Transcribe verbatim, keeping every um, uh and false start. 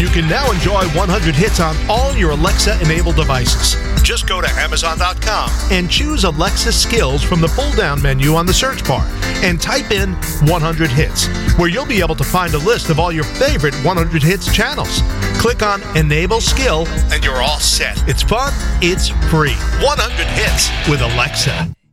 You can now enjoy one hundred hits on all your Alexa-enabled devices. Just go to Amazon dot com and choose Alexa Skills from the pull-down menu on the search bar and type in one hundred hits, where you'll be able to find a list of all your favorite one hundred hits channels. Click on Enable Skill and you're all set. It's fun, it's free. one hundred hits with Alexa.